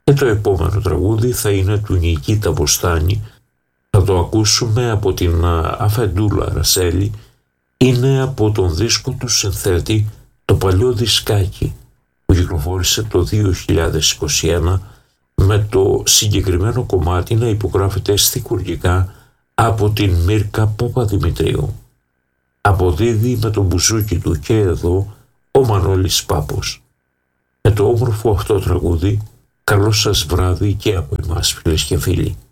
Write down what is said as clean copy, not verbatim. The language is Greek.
Και το επόμενο τραγούδι θα είναι του Νικήτα Βοστάνη. Θα το ακούσουμε από την Αφεντούλα Ρασέλη. Είναι από τον δίσκο του συνθέτη το παλιό δισκάκι που κυκλοφόρησε το 2021, με το συγκεκριμένο κομμάτι να υπογράφεται στιχουργικά από την Μύρκα Παπαδημητρίου. Αποδίδει με το μπουζούκι του και εδώ ο Μανώλης Πάπος. Με το όμορφο αυτό τραγούδι, καλό σας βράδυ και από εμάς, φίλες και φίλοι.